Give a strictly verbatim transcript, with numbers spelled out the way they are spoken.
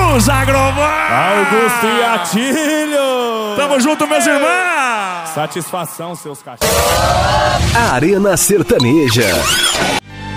Os Agrovan! Augusto e Atílio! Tamo junto, meus irmãos! Satisfação, seus cachorros. Arena Sertaneja.